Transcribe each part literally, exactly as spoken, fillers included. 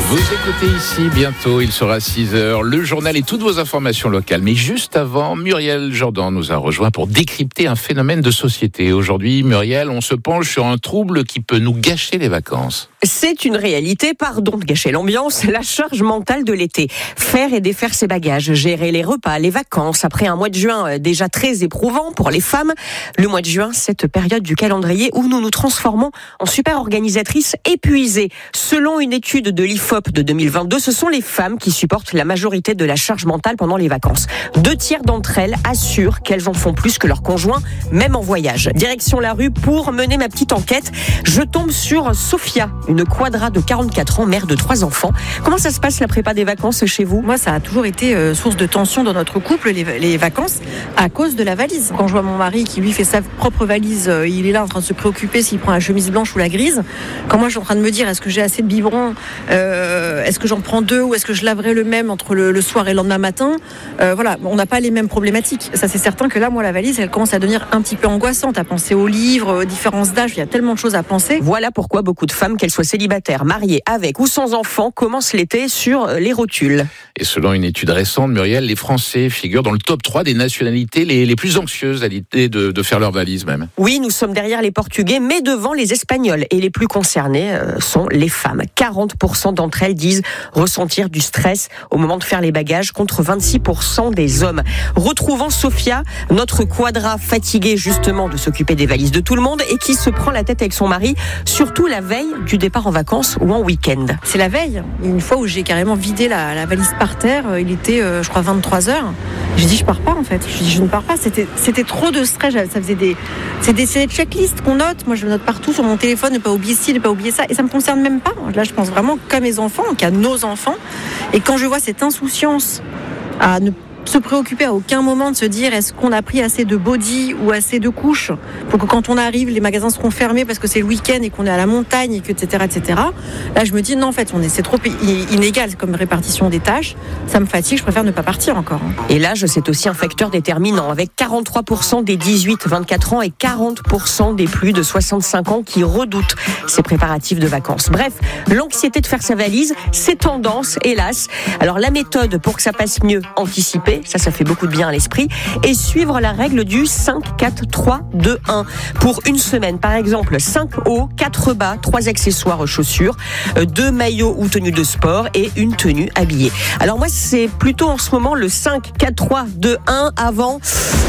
Vous écoutez ici, bientôt, il sera six heures, le journal et toutes vos informations locales. Mais juste avant, Muriel Jourdan nous a rejoint pour décrypter un phénomène de société. Aujourd'hui, Muriel, on se penche sur un trouble qui peut nous gâcher les vacances. C'est une réalité, pardon de gâcher l'ambiance, la charge mentale de l'été. Faire et défaire ses bagages, gérer les repas, les vacances. Après un mois de juin déjà très éprouvant pour les femmes, le mois de juin, cette période du calendrier où nous nous transformons en super organisatrices épuisées. Selon une étude de l'I F O P de deux mille vingt-deux, ce sont les femmes qui supportent la majorité de la charge mentale pendant les vacances. Deux tiers d'entre elles assurent qu'elles en font plus que leurs conjoints, même en voyage. Direction la rue pour mener ma petite enquête. Je tombe sur Sophia, une quadra de quarante-quatre ans, mère de trois enfants. Comment ça se passe la prépa des vacances chez vous ? Moi, ça a toujours été euh, source de tension dans notre couple, les, les vacances, à cause de la valise. Quand je vois mon mari qui lui fait sa propre valise, euh, il est là en train de se préoccuper s'il prend la chemise blanche ou la grise. Quand moi, je suis en train de me dire, est-ce que j'ai assez de biberons ? euh, Est-ce que j'en prends deux ou est-ce que je laverai le même entre le, le soir et le lendemain matin ? euh, Voilà, on n'a pas les mêmes problématiques. Ça, c'est certain que là, moi, la valise, elle commence à devenir un petit peu angoissante, à penser aux livres, aux différences d'âge. Il y a tellement de choses à penser. Voilà pourquoi beaucoup de femmes, qu'elles soient célibataires, mariées, avec ou sans enfants, commencent l'été sur les rotules. Et selon une étude récente, Muriel, les Français figurent dans le top trois des nationalités les, les plus anxieuses à l'idée de, de faire leur valise même. Oui, nous sommes derrière les Portugais, mais devant les Espagnols. Et les plus concernés euh, sont les femmes. quarante pour cent d'entre elles disent ressentir du stress au moment de faire les bagages, contre vingt-six pour cent des hommes. Retrouvons Sophia, notre quadra fatiguée justement de s'occuper des valises de tout le monde et qui se prend la tête avec son mari, surtout la veille du départ en vacances ou en week-end. C'est la veille, une fois où j'ai carrément vidé la, la valise par terre, il était euh, je crois vingt-trois heures. J'ai dit je pars pas en fait, je dis je ne pars pas, c'était, c'était trop de stress, ça faisait des, c'est des, c'est des checklists qu'on note, moi je note partout sur mon téléphone, ne pas oublier ci, ne pas oublier ça, et ça me concerne même pas. Là je pense vraiment qu'à mes enfants, qu'à nos enfants, et quand je vois cette insouciance à ne se préoccuper à aucun moment de se dire est-ce qu'on a pris assez de body ou assez de couches pour que quand on arrive les magasins seront fermés parce que c'est le week-end et qu'on est à la montagne et que etc etc. Là je me dis non en fait on est c'est trop inégal comme répartition des tâches, ça me fatigue, je préfère ne pas partir encore. Et l'âge c'est aussi un facteur déterminant avec quarante-trois pour cent des dix-huit vingt-quatre ans et quarante pour cent des plus de soixante-cinq ans qui redoutent ces préparatifs de vacances. Bref, l'anxiété de faire sa valise, c'est tendance hélas. Alors la méthode pour que ça passe mieux, anticiper. Ça, ça fait beaucoup de bien à l'esprit. Et suivre la règle du cinq, quatre, trois, deux, un. Pour une semaine, par exemple, cinq hauts, quatre bas, trois accessoires chaussures, deux maillots ou tenues de sport et une tenue habillée. Alors moi, c'est plutôt en ce moment le cinq, quatre, trois, deux, un avant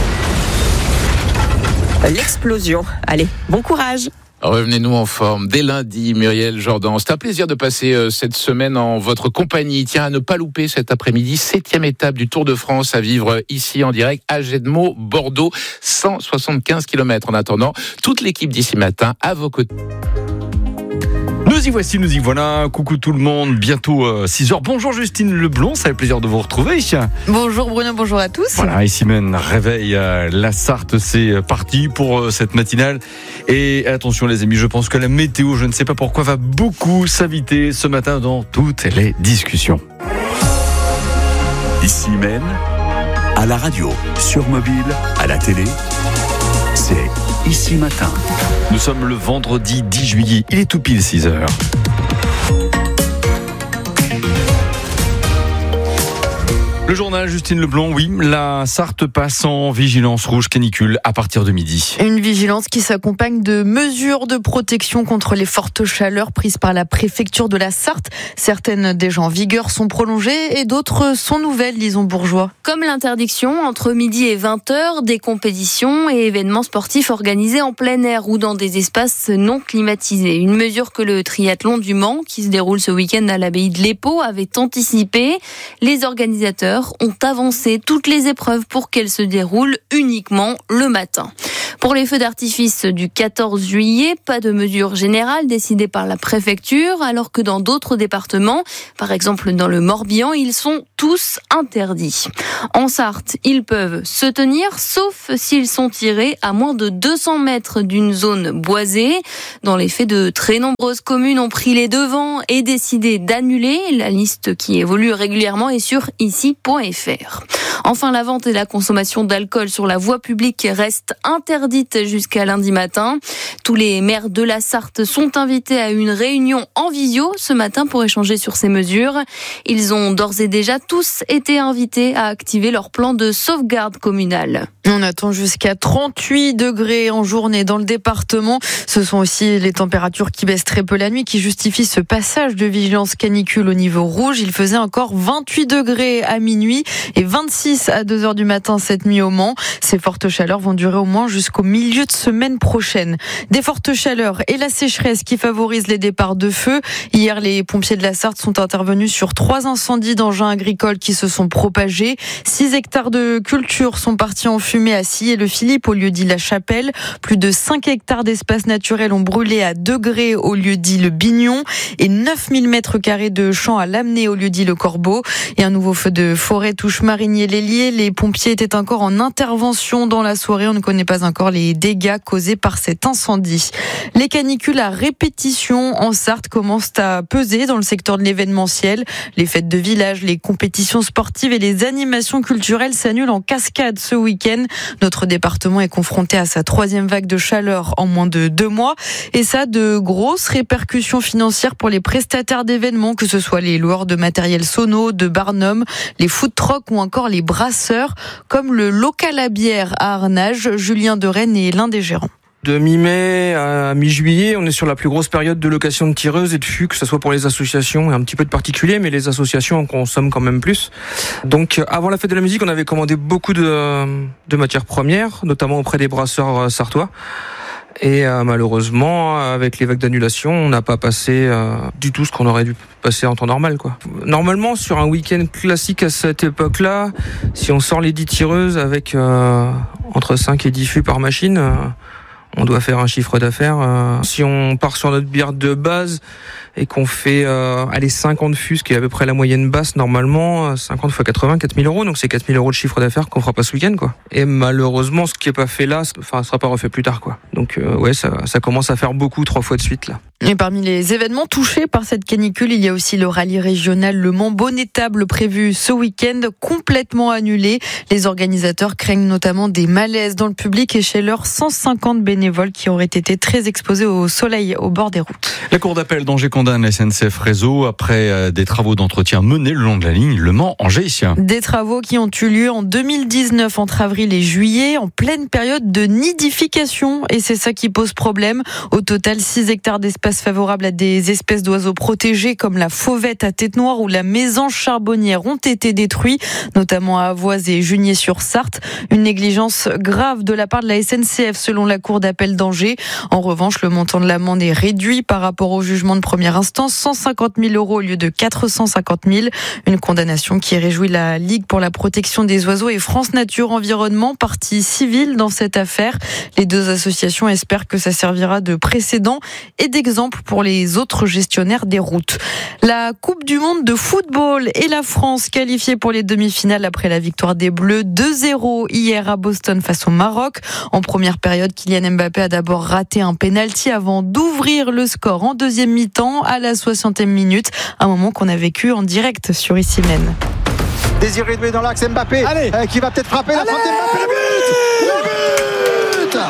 l'explosion. Allez, bon courage. Revenez-nous en forme dès lundi, Muriel Jourdan. C'est un plaisir de passer euh, cette semaine en votre compagnie. Tiens, à ne pas louper cet après-midi, septième étape du Tour de France à vivre ici en direct à Gedmo, Bordeaux, cent soixante-quinze kilomètres. En attendant, toute l'équipe d'ici matin à vos côtés. Nous y voici, nous y voilà. Coucou tout le monde. Bientôt euh, six heures. Bonjour Justine Leblond, ça fait plaisir de vous retrouver. Bonjour Bruno, bonjour à tous. Voilà, ici même réveille euh, la Sarthe, c'est parti pour euh, cette matinale. Et attention les amis, je pense que la météo, je ne sais pas pourquoi, va beaucoup s'inviter ce matin dans toutes les discussions. Ici même, à la radio, sur mobile, à la télé, c'est Ici Matin. Nous sommes le vendredi dix juillet, il est tout pile six heures. Le journal Justine Leblond, oui, la Sarthe passe en vigilance rouge canicule à partir de midi. Une vigilance qui s'accompagne de mesures de protection contre les fortes chaleurs prises par la préfecture de la Sarthe. Certaines déjà en vigueur sont prolongées et d'autres sont nouvelles, disons Bourgeois. Comme l'interdiction entre midi et vingt heures des compétitions et événements sportifs organisés en plein air ou dans des espaces non climatisés. Une mesure que le triathlon du Mans, qui se déroule ce week-end à l'abbaye de l'Épau, avait anticipé. Les organisateurs ont avancé toutes les épreuves pour qu'elles se déroulent uniquement le matin. Pour les feux d'artifice du quatorze juillet, pas de mesure générale décidée par la préfecture, alors que dans d'autres départements, par exemple dans le Morbihan, ils sont tous interdits. En Sarthe, ils peuvent se tenir, sauf s'ils sont tirés à moins de deux cents mètres d'une zone boisée. Dans les faits, de très nombreuses communes ont pris les devants et décidé d'annuler. La liste qui évolue régulièrement est sur ici point f r. Enfin, la vente et la consommation d'alcool sur la voie publique restent interdites jusqu'à lundi matin. Tous les maires de la Sarthe sont invités à une réunion en visio ce matin pour échanger sur ces mesures. Ils ont d'ores et déjà tous été invités à activer leur plan de sauvegarde communale. On attend jusqu'à trente-huit degrés en journée dans le département. Ce sont aussi les températures qui baissent très peu la nuit qui justifient ce passage de vigilance canicule au niveau rouge. Il faisait encore vingt-huit degrés à minuit et vingt-six à deux heures du matin cette nuit au Mans. Ces fortes chaleurs vont durer au moins jusqu'au milieu de semaine prochaine. Des fortes chaleurs et la sécheresse qui favorisent les départs de feu. Hier, les pompiers de la Sarthe sont intervenus sur trois incendies d'engins agricoles qui se sont propagés. Six hectares de culture sont partis en fumée à Sillé-le-Philippe au lieu dit La Chapelle. Plus de cinq hectares d'espace naturel ont brûlé à Degré au lieu dit Le Bignon et neuf mille mètres carrés de champs à Lamennais au lieu dit Le Corbeau. Et un nouveau feu de forêt touche Marigné-l'Hélier. Les pompiers étaient encore en intervention dans la soirée. On ne connaît pas encore les dégâts causés par cet incendie. Les canicules à répétition en Sarthe commencent à peser dans le secteur de l'événementiel. Les fêtes de village, les compétitions sportives et les animations culturelles s'annulent en cascade ce week-end. Notre département est confronté à sa troisième vague de chaleur en moins de deux mois. Et ça a de grosses répercussions financières pour les prestataires d'événements, que ce soit les loueurs de matériel sono, de barnum, les food trucks ou encore les brasseurs, comme le local à bière à Arnage. Julien de Rennes est l'un des gérants. De mi-mai à mi-juillet, on est sur la plus grosse période de location de tireuses et de fûts, que ce soit pour les associations et un petit peu de particuliers, mais les associations en consomment quand même plus. Donc avant la fête de la musique, on avait commandé beaucoup de, de matières premières, notamment auprès des brasseurs sartois. Et euh, malheureusement, avec les vagues d'annulation, on n'a pas passé euh, du tout ce qu'on aurait dû passer en temps normal, quoi. Normalement, sur un week-end classique à cette époque-là, si on sort les dix tireuses avec euh, entre cinq et dix fûts par machine, euh, on doit faire un chiffre d'affaires. Euh, si on part sur notre bière de base et qu'on fait euh, allez, cinquante fûts, ce qui est à peu près la moyenne basse, normalement, cinquante fois quatre-vingts, quatre mille euros. Donc c'est quatre mille euros de chiffre d'affaires qu'on fera pas ce week-end, quoi. Et malheureusement, ce qui est pas fait là, enfin, sera pas refait plus tard, quoi. Donc euh, ouais, ça, ça commence à faire beaucoup, trois fois de suite, là. Et parmi les événements touchés par cette canicule, il y a aussi le rallye régional Le Mans Bonnetable prévu ce week-end, complètement annulé. Les organisateurs craignent notamment des malaises dans le public et chez leurs cent cinquante bénévoles qui auraient été très exposés au soleil au bord des routes. La cour d'appel d'Angers condamne la S N C F Réseau après des travaux d'entretien menés le long de la ligne Le Mans-Angers. Des travaux qui ont eu lieu en deux mille dix-neuf entre avril et juillet, en pleine période de nidification. Et c'est ça qui pose problème. Au total, six hectares d'espace favorables à des espèces d'oiseaux protégés comme la fauvette à tête noire ou la mésange charbonnière ont été détruits, notamment à Avoise et Junier-sur-Sarthe. Une négligence grave de la part de la S N C F selon la cour d'appel d'Angers. En revanche, le montant de l'amende est réduit par rapport au jugement de première instance, cent cinquante mille euros au lieu de quatre cent cinquante mille. Une condamnation qui réjouit la Ligue pour la protection des oiseaux et France Nature Environnement, partie civile dans cette affaire. Les deux associations espèrent que ça servira de précédent et d'exemple pour les autres gestionnaires des routes. La Coupe du Monde de football et la France qualifiée pour les demi-finales après la victoire des Bleus deux zéro hier à Boston face au Maroc. En première période, Kylian Mbappé a d'abord raté un penalty avant d'ouvrir le score en deuxième mi-temps à la soixantième minute. Un moment qu'on a vécu en direct sur Ici Même. Désiré Doué dans l'axe, Mbappé euh, qui va peut-être frapper. Allez, la frappe d'Mbappé, le but, le but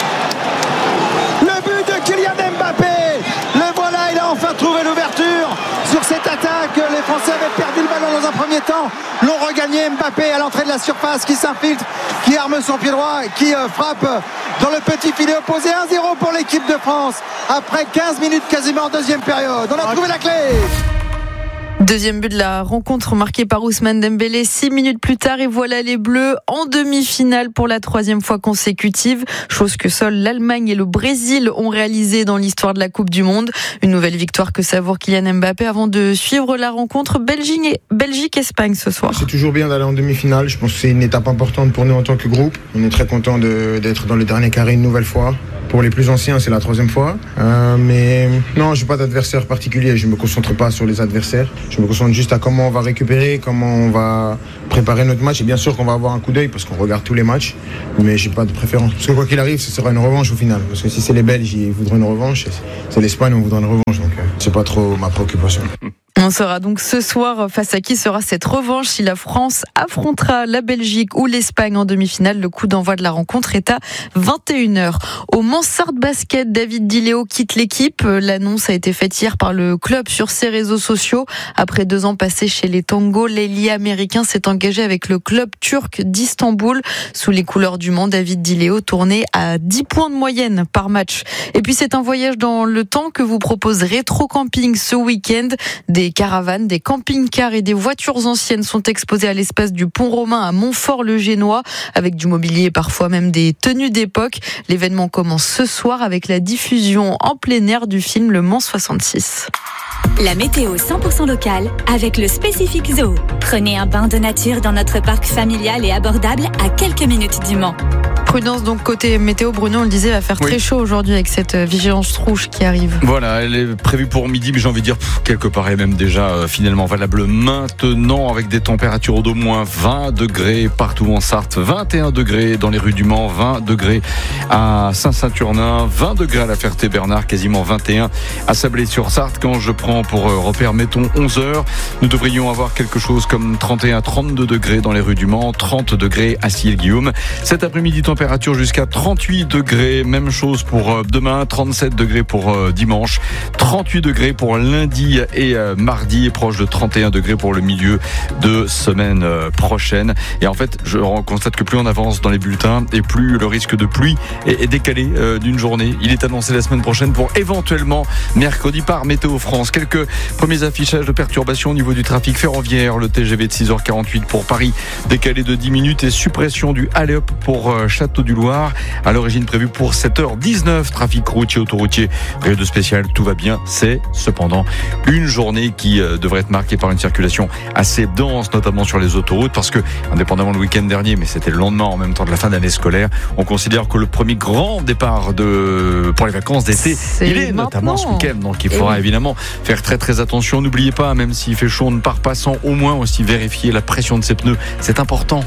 le but de Kylian Mbappé. Le voilà, il a enfin trouvé l'ouverture sur cette attaque. Les Français avaient perdu le ballon dans un premier temps, l'ont regagné. Mbappé à l'entrée de la surface qui s'infiltre, qui arme son pied droit, qui euh, frappe dans le petit filet opposé. Un zéro pour l'équipe de France après quinze minutes quasiment en deuxième période. On a trouvé la clé. Deuxième but de la rencontre marqué par Ousmane Dembélé six minutes plus tard et voilà les Bleus en demi-finale pour la troisième fois consécutive, chose que seuls l'Allemagne et le Brésil ont réalisé dans l'histoire de la Coupe du Monde. Une nouvelle victoire que savoure Kylian Mbappé avant de suivre la rencontre Belgique-Espagne ce soir. C'est toujours bien d'aller en demi-finale, je pense que c'est une étape importante pour nous en tant que groupe. On est très content de, d'être dans le dernier carré une nouvelle fois. Pour les plus anciens, c'est la troisième fois. Euh, mais non, je n'ai pas d'adversaire particulier. Je ne me concentre pas sur les adversaires. Je me concentre juste à comment on va récupérer, comment on va préparer notre match. Et bien sûr qu'on va avoir un coup d'œil parce qu'on regarde tous les matchs. Mais je n'ai pas de préférence. Parce que quoi qu'il arrive, ce sera une revanche au final. Parce que si c'est les Belges, ils voudront une revanche. C'est l'Espagne, on voudra une revanche. Donc, euh, c'est pas trop ma préoccupation. On saura donc ce soir face à qui sera cette revanche, si la France affrontera la Belgique ou l'Espagne en demi-finale. Le coup d'envoi de la rencontre est à vingt et une heures. Au Mansart Basket, David Di Leo quitte l'équipe. L'annonce a été faite hier par le club sur ses réseaux sociaux. Après deux ans passés chez les Tangos, l'ailier américain s'est engagé avec le club turc d'Istanbul. Sous les couleurs du Mans, David Di Leo tournait à dix points de moyenne par match. Et puis c'est un voyage dans le temps que vous propose Rétro Camping ce week-end. Des caravanes, des camping-cars et des voitures anciennes sont exposées à l'espace du Pont Romain à Montfort-le-Génois, avec du mobilier et parfois même des tenues d'époque. L'événement commence ce soir avec la diffusion en plein air du film Le Mans soixante-six. La météo cent pour cent locale avec le Spécifique Zoo. Prenez un bain de nature dans notre parc familial et abordable à quelques minutes du Mans. Prudence donc côté météo, Bruno, on le disait, va faire très oui. chaud aujourd'hui avec cette vigilance rouge qui arrive. Voilà, elle est prévue pour midi, mais j'ai envie de dire pff, quelque part elle est même déjà euh, finalement valable maintenant, avec des températures d'au moins vingt degrés partout en Sarthe, vingt et un degrés dans les rues du Mans, vingt degrés à Saint-Saturnin, vingt degrés à la Ferté-Bernard, quasiment vingt et un à Sablé-sur-Sarthe. Quand je prends pour euh, repère, mettons onze heures, nous devrions avoir quelque chose comme trente et un à trente-deux degrés dans les rues du Mans, trente degrés à Ciel-Guillaume. Cet après-midi, température jusqu'à trente-huit degrés, même chose pour demain, trente-sept degrés pour dimanche, trente-huit degrés pour lundi et mardi, et proche de trente et un degrés pour le milieu de semaine prochaine. Et en fait, je constate que plus on avance dans les bulletins et plus le risque de pluie est décalé d'une journée. Il est annoncé la semaine prochaine pour éventuellement mercredi par Météo France. Quelques premiers affichages de perturbations au niveau du trafic ferroviaire. Le T G V de six heures quarante-huit pour Paris, décalé de dix minutes, et suppression du Alley-Hop pour Château du Loir, à l'origine prévu pour sept heures dix-neuf. Trafic routier, autoroutier, période spéciale, tout va bien. C'est cependant une journée qui euh, devrait être marquée par une circulation assez dense, notamment sur les autoroutes, parce que, indépendamment le week-end dernier, mais c'était le lendemain en même temps de la fin d'année scolaire, on considère que le premier grand départ de, pour les vacances d'été, c'est il est maintenant. Notamment ce week-end. Donc il faudra oui. évidemment faire très très attention. N'oubliez pas, même s'il fait chaud, on ne part pas sans au moins aussi vérifier la pression de ses pneus. C'est important.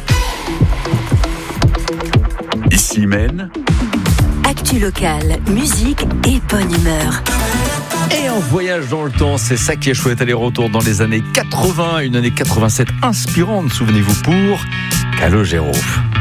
Ici Maine. Actu locale, musique et bonne humeur. Et en voyage dans le temps, c'est ça qui est chouette, aller-retour dans les années quatre-vingts, une année quatre-vingt-sept inspirante, souvenez-vous, pour Calogero.